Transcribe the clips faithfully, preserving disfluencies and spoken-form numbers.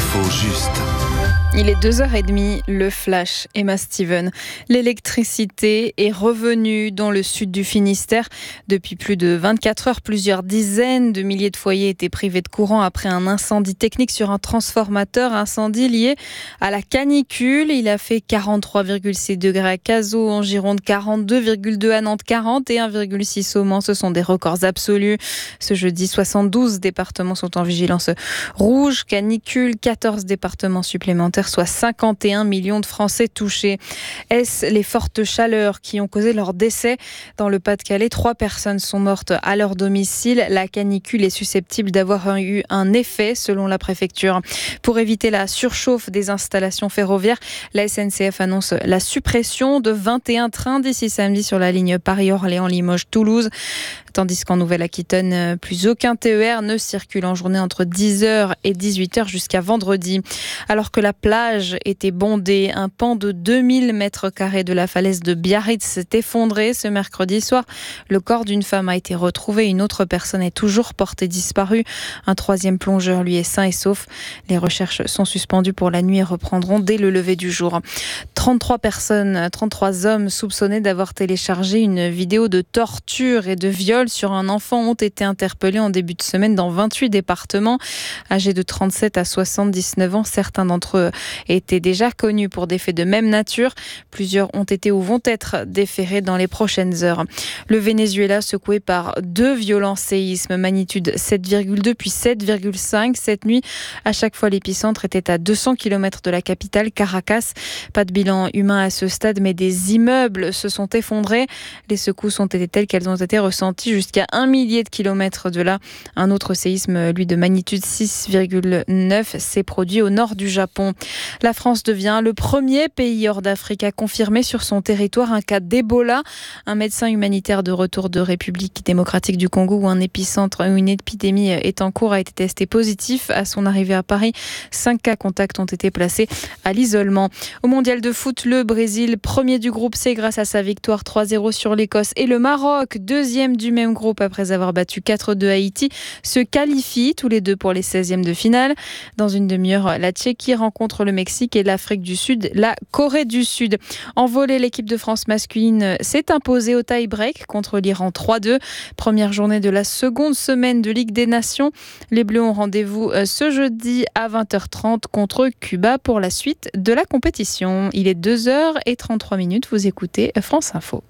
L'info juste. Il est deux heures trente, le flash, Emma Steven. L'électricité est revenue dans le sud du Finistère. Depuis plus de vingt-quatre heures, plusieurs dizaines de milliers de foyers étaient privés de courant après un incendie technique sur un transformateur. Incendie lié à la canicule. Il a fait quarante-trois virgule six degrés à Cazaux, en Gironde quarante-deux virgule deux à Nantes, quarante et un virgule six au Mans. Ce sont des records absolus. Ce jeudi, soixante-douze départements sont en vigilance rouge. Canicule, quatorze départements supplémentaires, soit cinquante et un millions de Français touchés. Est-ce les fortes chaleurs qui ont causé leur décès? Dans le Pas-de-Calais, trois personnes sont mortes à leur domicile. La canicule est susceptible d'avoir eu un effet, selon la préfecture. Pour éviter la surchauffe des installations ferroviaires, la S N C F annonce la suppression de vingt et un trains d'ici samedi sur la ligne Paris-Orléans-Limoges-Toulouse. Tandis qu'en Nouvelle-Aquitaine, plus aucun T E R ne circule en journée entre dix heures et dix-huit heures jusqu'à vendredi. Alors que la plage était bondée, un pan de deux mille mètres carrés de la falaise de Biarritz s'est effondré ce mercredi soir. Le corps d'une femme a été retrouvé. Une autre personne est toujours portée disparue. Un troisième plongeur, lui, est sain et sauf. Les recherches sont suspendues pour la nuit et reprendront dès le lever du jour. trente-trois personnes, trente-trois hommes soupçonnés d'avoir téléchargé une vidéo de torture et de viol sur un enfant ont été interpellés en début de semaine dans vingt-huit départements. Âgés de trente-sept à soixante-dix-neuf ans, certains d'entre eux étaient déjà connus pour des faits de même nature. Plusieurs ont été ou vont être déférés dans les prochaines heures. Le Venezuela, secoué par deux violents séismes, magnitude sept virgule deux puis sept virgule cinq cette nuit. À chaque fois, l'épicentre était à deux cents kilomètres de la capitale, Caracas. Pas de bilan humain à ce stade, mais des immeubles se sont effondrés. Les secousses ont été telles qu'elles ont été ressenties jusqu'à un millier de kilomètres de là. Un autre séisme, lui de magnitude six virgule neuf, s'est produit au nord du Japon. La France devient le premier pays hors d'Afrique à confirmer sur son territoire un cas d'Ebola. Un médecin humanitaire de retour de République démocratique du Congo, où un épicentre où une épidémie est en cours, a été testé positif. À son arrivée à Paris, cinq cas contacts ont été placés à l'isolement. Au mondial de foot, le Brésil, premier du groupe C grâce à sa victoire trois zéro sur l'Écosse, et le Maroc, deuxième du même groupe après avoir battu quatre deux Haïti, se qualifient tous les deux pour les seizièmes de finale. Dans une demi-heure, la Tchéquie rencontre le Mexique et l'Afrique du Sud, la Corée du Sud. En volley, l'équipe de France masculine s'est imposée au tie-break contre l'Iran trois deux. Première journée de la seconde semaine de Ligue des Nations. Les Bleus ont rendez-vous ce jeudi à vingt heures trente contre Cuba pour la suite de la compétition. Il est deux heures trente-trois minutes. Vous écoutez France Info.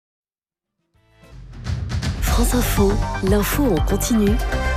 France Info, l'info en continu.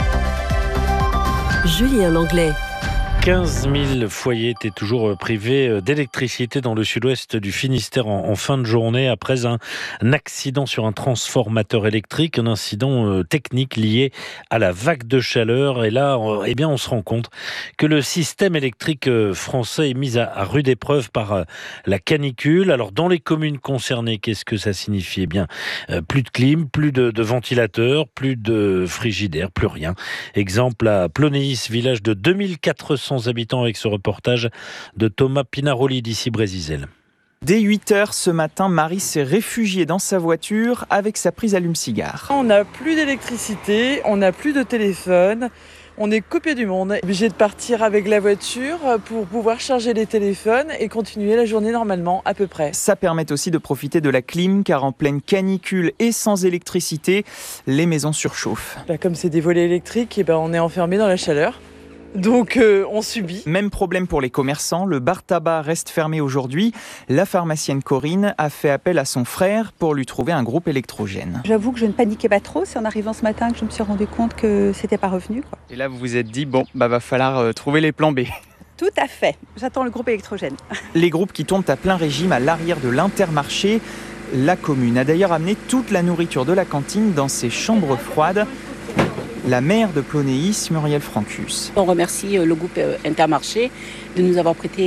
Julien Langlais. quinze mille foyers étaient toujours privés d'électricité dans le sud-ouest du Finistère en, en fin de journée après un, un accident sur un transformateur électrique, un incident technique lié à la vague de chaleur. Et là, eh bien, on se rend compte que le système électrique français est mis à, à rude épreuve par la canicule. Alors, dans les communes concernées, qu'est-ce que ça signifie ? Eh bien, plus de clim, plus de, de ventilateurs, plus de frigidaire, plus rien. Exemple à Plonéis, village de deux mille quatre cents habitants, avec ce reportage de Thomas Pinaroli d'ici Brésisel. Dès huit heures ce matin, Marie s'est réfugiée dans sa voiture avec sa prise allume-cigare. On n'a plus d'électricité, on n'a plus de téléphone, on est coupé du monde. Obligé de partir avec la voiture pour pouvoir charger les téléphones et continuer la journée normalement à peu près. Ça permet aussi de profiter de la clim, car en pleine canicule et sans électricité, les maisons surchauffent. Là, comme c'est des volets électriques, et ben on est enfermé dans la chaleur. Donc euh, on subit. Même problème pour les commerçants, le bar tabac reste fermé aujourd'hui. La pharmacienne Corinne a fait appel à son frère pour lui trouver un groupe électrogène. J'avoue que je ne paniquais pas trop, c'est en arrivant ce matin que je me suis rendu compte que c'était pas revenu, quoi. Et là vous vous êtes dit, bon, bah va falloir euh, trouver les plans B. Tout à fait, j'attends le groupe électrogène. Les groupes qui tournent à plein régime à l'arrière de l'Intermarché. La commune a d'ailleurs amené toute la nourriture de la cantine dans ses chambres froides. La maire de Plonéis, Muriel Francus. On remercie le groupe Intermarché de nous avoir prêté